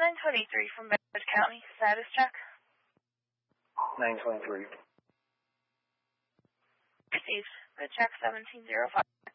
923 from Bedford County. Status check. 923. Received. Bed check 1705.